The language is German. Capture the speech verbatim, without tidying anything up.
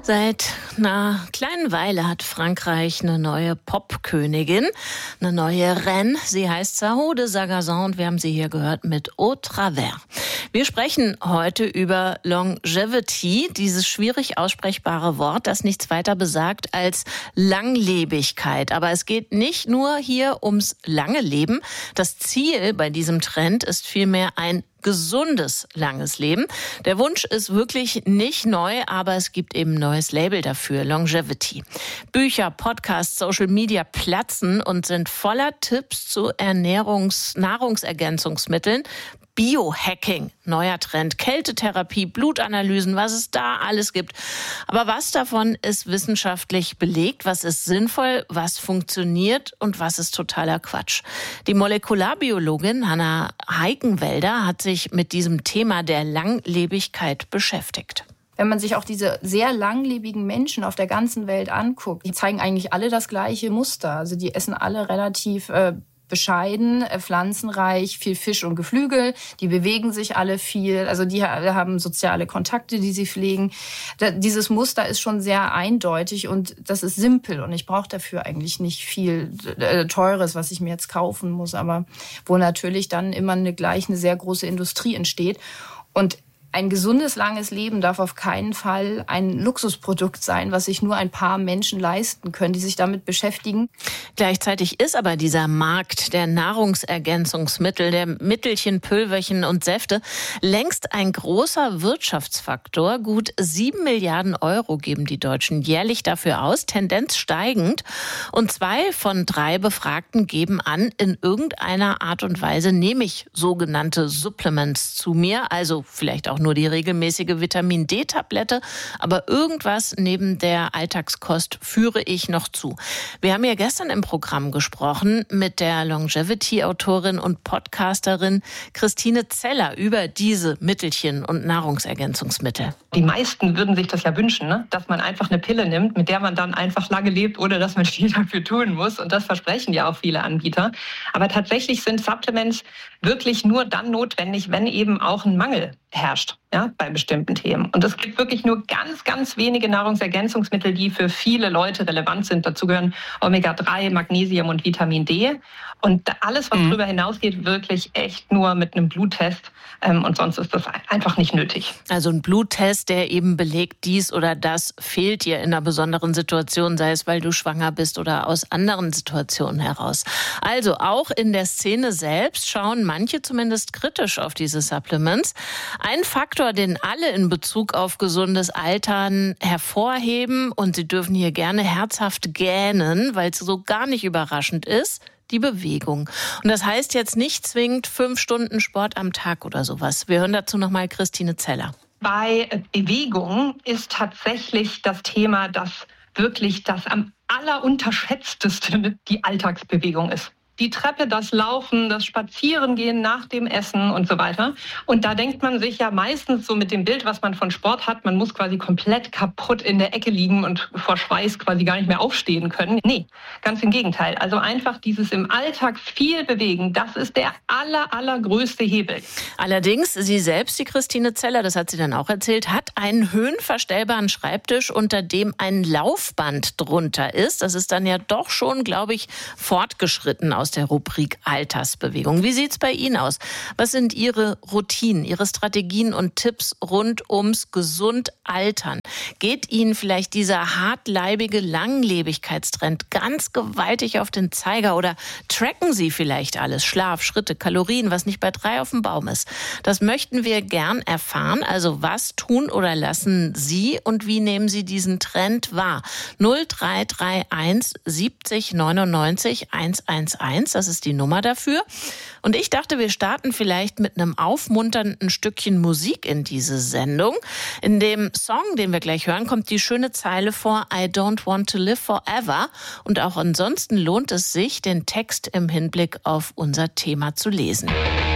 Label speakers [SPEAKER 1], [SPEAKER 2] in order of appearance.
[SPEAKER 1] Seit einer kleinen Weile hat Frankreich eine neue Popkönigin, eine neue Reine. Sie heißt Sahou de Sagazan und wir haben sie hier gehört mit Au Travers. Wir sprechen heute über Longevity, dieses schwierig aussprechbare Wort, das nichts weiter besagt als Langlebigkeit. Aber es geht nicht nur hier ums lange Leben. Das Ziel bei diesem Trend ist vielmehr ein gesundes, langes Leben. Der Wunsch ist wirklich nicht neu, aber es gibt eben ein neues Label dafür, Longevity. Bücher, Podcasts, Social Media platzen und sind voller Tipps zu Ernährungs-, Nahrungsergänzungsmitteln. Biohacking, neuer Trend, Kältetherapie, Blutanalysen, was es da alles gibt. Aber was davon ist wissenschaftlich belegt? Was ist sinnvoll? Was funktioniert? Und was ist totaler Quatsch? Die Molekularbiologin Hanna Heikenwälder hat sich mit diesem Thema der Langlebigkeit beschäftigt.
[SPEAKER 2] Wenn man sich auch diese sehr langlebigen Menschen auf der ganzen Welt anguckt, die zeigen eigentlich alle das gleiche Muster. Also die essen alle relativ äh, bescheiden, äh, pflanzenreich, viel Fisch und Geflügel. Die bewegen sich alle viel. Also die haben soziale Kontakte, die sie pflegen. Da, dieses Muster ist schon sehr eindeutig und das ist simpel. Und ich brauche dafür eigentlich nicht viel äh, Teures, was ich mir jetzt kaufen muss. Aber wo natürlich dann immer eine, gleich eine sehr große Industrie entsteht. Und ein gesundes, langes Leben darf auf keinen Fall ein Luxusprodukt sein, was sich nur ein paar Menschen leisten können, die sich damit beschäftigen.
[SPEAKER 1] Gleichzeitig ist aber dieser Markt der Nahrungsergänzungsmittel, der Mittelchen, Pülverchen und Säfte längst ein großer Wirtschaftsfaktor. Gut sieben Milliarden Euro geben die Deutschen jährlich dafür aus, Tendenz steigend. Und zwei von drei Befragten geben an, in irgendeiner Art und Weise nehme ich sogenannte Supplements zu mir, also vielleicht auch nur die regelmäßige Vitamin-D-Tablette, aber irgendwas neben der Alltagskost führe ich noch zu. Wir haben ja gestern im Programm gesprochen mit der Longevity-Autorin und Podcasterin Christine Zeller über diese Mittelchen und Nahrungsergänzungsmittel.
[SPEAKER 3] Die meisten würden sich das ja wünschen, ne? Dass man einfach eine Pille nimmt, mit der man dann einfach lange lebt, ohne dass man viel dafür tun muss. Und das versprechen ja auch viele Anbieter. Aber tatsächlich sind Supplements wirklich nur dann notwendig, wenn eben auch ein Mangel herrscht, ja, bei bestimmten Themen. Und es gibt wirklich nur ganz, ganz wenige Nahrungsergänzungsmittel, die für viele Leute relevant sind. Dazu gehören Omega drei, Magnesium und Vitamin D. Und alles, was mhm. darüber hinausgeht, wirklich echt nur mit einem Bluttest. Ähm, und sonst ist das einfach nicht nötig.
[SPEAKER 1] Also ein Bluttest, der eben belegt, dies oder das fehlt dir in einer besonderen Situation, sei es, weil du schwanger bist oder aus anderen Situationen heraus. Also auch in der Szene selbst schauen manche zumindest kritisch auf diese Supplements. Ein Faktor, den alle in Bezug auf gesundes Altern hervorheben, und Sie dürfen hier gerne herzhaft gähnen, weil es so gar nicht überraschend ist, die Bewegung. Und das heißt jetzt nicht zwingend fünf Stunden Sport am Tag oder sowas. Wir hören dazu nochmal Christine Zeller.
[SPEAKER 3] Bei Bewegung ist tatsächlich das Thema, dass wirklich das am allerunterschätztesten die Alltagsbewegung ist. Die Treppe, das Laufen, das Spazierengehen nach dem Essen und so weiter. Und da denkt man sich ja meistens so mit dem Bild, was man von Sport hat, man muss quasi komplett kaputt in der Ecke liegen und vor Schweiß quasi gar nicht mehr aufstehen können. Nee, ganz im Gegenteil. Also einfach dieses im Alltag viel bewegen, das ist der aller, allergrößte Hebel.
[SPEAKER 1] Allerdings, sie selbst, die Christine Zeller, das hat sie dann auch erzählt, hat einen höhenverstellbaren Schreibtisch, unter dem ein Laufband drunter ist. Das ist dann ja doch schon, glaube ich, fortgeschritten aus der Rubrik Altersbewegung. Wie sieht's bei Ihnen aus? Was sind Ihre Routinen, Ihre Strategien und Tipps rund ums gesund Altern? Geht Ihnen vielleicht dieser hartleibige Langlebigkeitstrend ganz gewaltig auf den Zeiger oder tracken Sie vielleicht alles? Schlaf, Schritte, Kalorien, was nicht bei drei auf dem Baum ist. Das möchten wir gern erfahren. Also was tun oder lassen Sie und wie nehmen Sie diesen Trend wahr? null drei drei eins siebzig neunundneunzig hundertundeins. Das ist die Nummer dafür. Und ich dachte, wir starten vielleicht mit einem aufmunternden Stückchen Musik in diese Sendung. In dem Song, den wir gleich hören, kommt die schöne Zeile vor, I don't want to live forever. Und auch ansonsten lohnt es sich, den Text im Hinblick auf unser Thema zu lesen.